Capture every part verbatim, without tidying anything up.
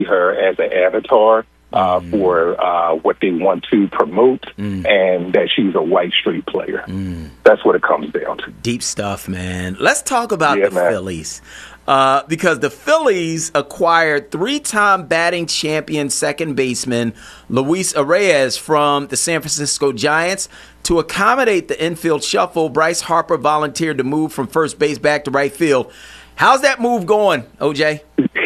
her as an avatar uh, mm. for uh, what they want to promote, mm. and that she's a white straight player. Mm. That's what it comes down to. Deep stuff, man. Let's talk about yeah, the man. Phillies. Uh, because the Phillies acquired three-time batting champion second baseman Luis Arraez from the San Francisco Giants. To accommodate the infield shuffle, Bryce Harper volunteered to move from first base back to right field. How's that move going, O J?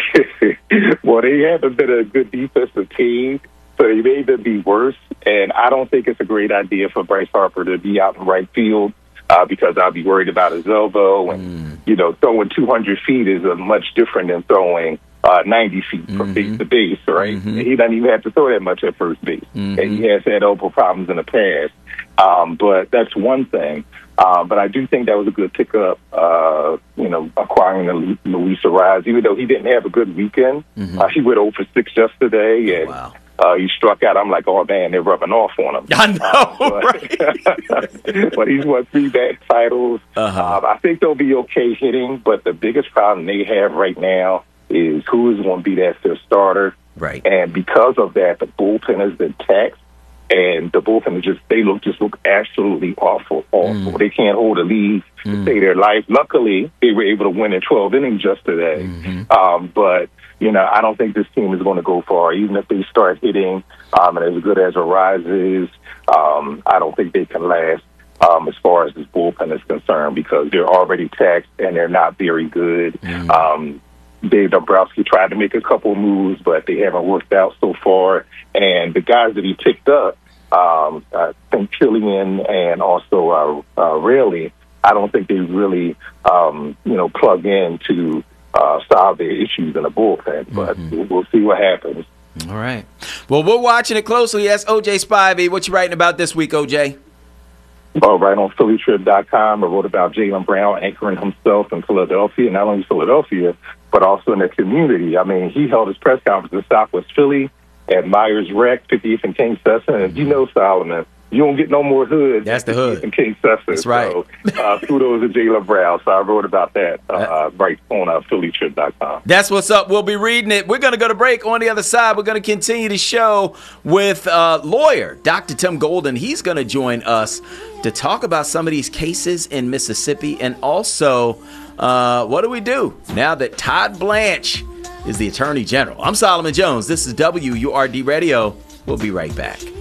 Well, they haven't been a good defensive team, so they may even be worse. And I don't think it's a great idea for Bryce Harper to be out in right field. Uh, because I'll be worried about his elbow. And, mm. you know, throwing two hundred feet is a much different than throwing uh, ninety feet from mm-hmm. base to base, right? Mm-hmm. He doesn't even have to throw that much at first base. Mm-hmm. And he has had elbow problems in the past. Um, but that's one thing. Uh, but I do think that was a good pickup, uh, you know, acquiring Luis Arraez. Even though he didn't have a good weekend, mm-hmm. uh, he went oh for six yesterday. And, wow. Uh, he struck out. I'm like, oh, man, they're rubbing off on him. I know, uh, but, right? But he's won three back titles. Uh-huh. Um, I think they'll be okay hitting, but the biggest problem they have right now is who is going to be that fifth starter. Right. And because of that, the bullpen has been taxed, and the bullpen is just, they look just look absolutely awful. awful. Mm. They can't hold a lead mm. to save their life. Luckily, they were able to win in twelve innings yesterday. Mm-hmm. Um, but You know, I don't think this team is going to go far, even if they start hitting um, and as good as Arraez is. Um, I don't think they can last um, as far as this bullpen is concerned because they're already taxed and they're not very good. Mm. Um, Dave Dombrowski tried to make a couple of moves, but they haven't worked out so far. And the guys that he picked up, um, I think Killian and also uh, uh, Raley, I don't think they really, um, you know, plug in to Uh, solve their issues in the bullpen, but mm-hmm. we'll, we'll see what happens. All right. Well, we're watching it closely. That's O J Spivey. What you writing about this week, O J? Well, right on Philly Trip dot com, I wrote about Jaylen Brown anchoring himself in Philadelphia, not only Philadelphia, but also in the community. I mean, he held his press conference in Southwest Philly at Myers Rec, fiftieth and King Sesson, and you know, Solomon, you don't get no more hood. That's the hood. In King Sesson. That's right. So, uh, kudos to Jaylen Brown. So I wrote about that uh, right on uh, Philly Trip dot com. That's what's up. We'll be reading it. We're going to go to break. On the other side, we're going to continue the show with uh, lawyer Doctor Tim Golden. He's going to join us to talk about some of these cases in Mississippi. And also, uh, what do we do now that Todd Blanche is the Attorney General? I'm Solomon Jones. This is W U R D Radio. We'll be right back.